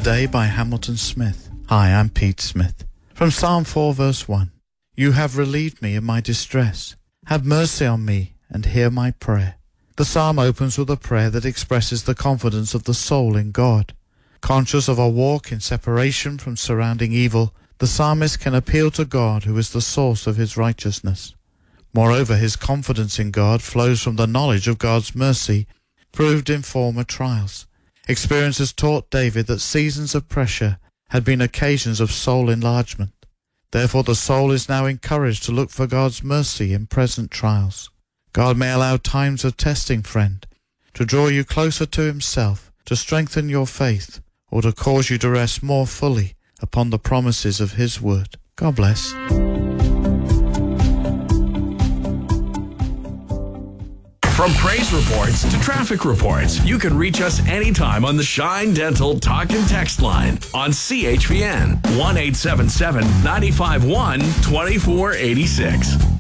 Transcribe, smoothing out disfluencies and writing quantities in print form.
Day by Hamilton Smith. Hi, I'm Pete Smith. From Psalm 4 verse 1. You have relieved me in my distress. Have mercy on me and hear my prayer. The psalm opens with a prayer that expresses the confidence of the soul in God. Conscious of a walk in separation from surrounding evil, the psalmist can appeal to God, who is the source of his righteousness. Moreover, his confidence in God flows from the knowledge of God's mercy, proved in former trials. Experience has taught David that seasons of pressure had been occasions of soul enlargement. Therefore the soul is now encouraged to look for God's mercy in present trials. God may allow times of testing, friend, to draw you closer to himself, to strengthen your faith, or to cause you to rest more fully upon the promises of his word. God bless. From praise reports to traffic reports, you can reach us anytime on the Shine Dental Talk and Text line on CHPN 1-877-951-2486.